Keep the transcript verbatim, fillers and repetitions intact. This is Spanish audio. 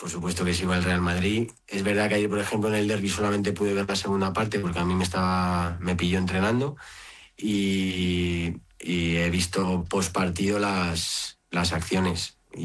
por supuesto que sigo al Real Madrid. Es verdad que ayer, por ejemplo, en el derbi solamente pude ver la segunda parte porque a mí me estaba me pilló entrenando y, y he visto post partido las, las acciones.